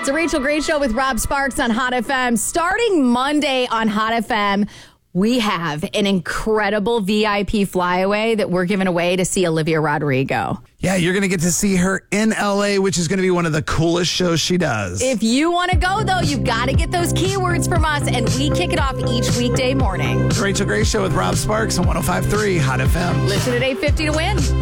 It's a Rachel Gray Show with Rob Sparks on Hot FM. Starting Monday on Hot FM, we have an incredible VIP flyaway that we're giving away to see Olivia Rodrigo. Yeah, you're going to get to see her in LA, which is going to be one of the coolest shows she does. If you want to go, though, you got to get those keywords from us, and we kick it off each weekday morning. The Rachel Gray Show with Rob Sparks on 105.3 Hot FM. Listen at 8:50 to win.